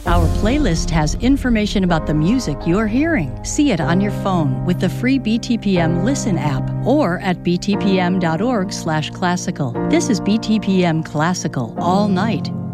Our playlist has information about the music you're hearing. See it on your phone with the free BTPM Listen app or at btpm.org/classical. This is BTPM Classical all night.